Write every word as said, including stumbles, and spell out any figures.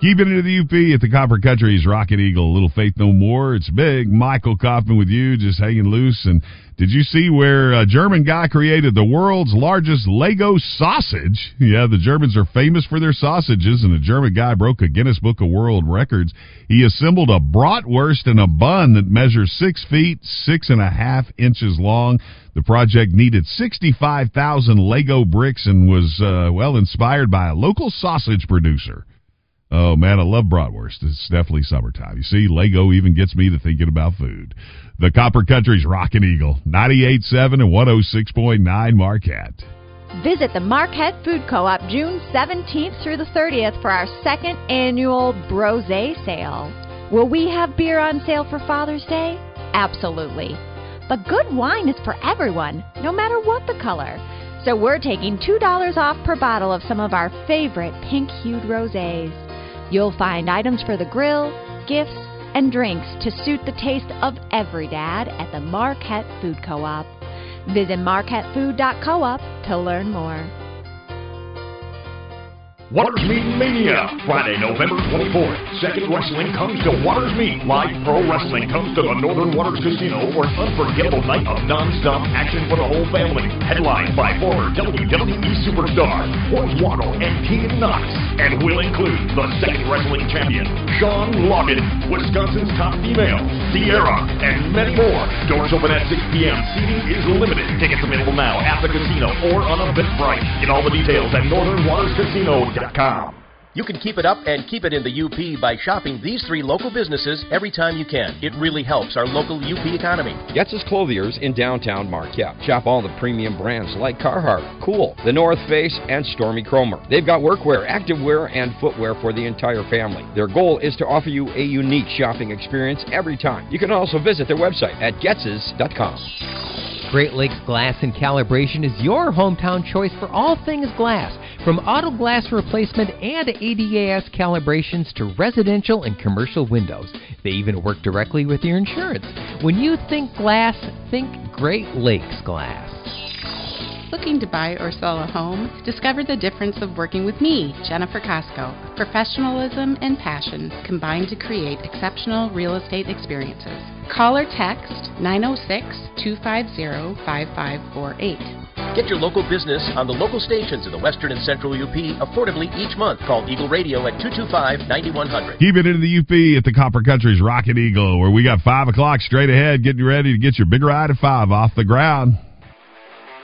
Keeping it to the U P at the Copper Country's Rocket Eagle. Little Faith No More. It's big. Michael Kaufman with you, just hanging loose. And did you see where a German guy created the world's largest Lego sausage? Yeah, the Germans are famous for their sausages, and a German guy broke a Guinness Book of World Records. He assembled a bratwurst in a bun that measures six feet, six and a half inches long. The project needed sixty-five thousand Lego bricks and was, uh, well, inspired by a local sausage producer. Oh, man, I love bratwurst. It's definitely summertime. You see, Lego even gets me to thinking about food. The Copper Country's Rockin' Eagle, ninety-eight point seven and one oh six point nine Marquette. Visit the Marquette Food Co-op June seventeenth through the thirtieth for our second annual Brosé sale. Will we have beer on sale for Father's Day? Absolutely. But good wine is for everyone, no matter what the color. So we're taking two dollars off per bottle of some of our favorite pink-hued rosés. You'll find items for the grill, gifts, and drinks to suit the taste of every dad at the Marquette Food Co-op. Visit marquette food dot coop to learn more. Waters Meat Mania, Friday, November twenty-fourth. Second Wrestling comes to Waters Meat. Live Pro Wrestling comes to the Northern Waters Casino for an unforgettable night of non-stop action for the whole family. Headlined by former W W E superstar Hornswoggle and Keegan Knox, and will include the second wrestling champion, Sean Logan, Wisconsin's top female, Sierra, and many more. Doors open at six p.m. Seating is limited. Tickets available now at the casino or on Eventbrite. Get all the details at northern waters casino dot com. You can keep it up and keep it in the U P by shopping these three local businesses every time you can. It really helps our local U P economy. Getz's Clothiers in downtown Marquette. Shop all the premium brands like Carhartt, Cool, The North Face, and Stormy Cromer. They've got workwear, activewear, and footwear for the entire family. Their goal is to offer you a unique shopping experience every time. You can also visit their website at getzes dot com. Great Lakes Glass and Calibration is your hometown choice for all things glass, from auto glass replacement and A D A S calibrations to residential and commercial windows. They even work directly with your insurance. When you think glass, think Great Lakes Glass. Looking to buy or sell a home? Discover the difference of working with me, Jennifer Costco. Professionalism and passion combine to create exceptional real estate experiences. Call or text nine oh six, two five zero, five five four eight. Get your local business on the local stations in the western and central U P affordably each month. Call Eagle Radio at two two five, nine one zero zero. Keep it in the U P at the Copper Country's Rocket Eagle, where we got five o'clock straight ahead, getting ready to get your big ride at five off the ground.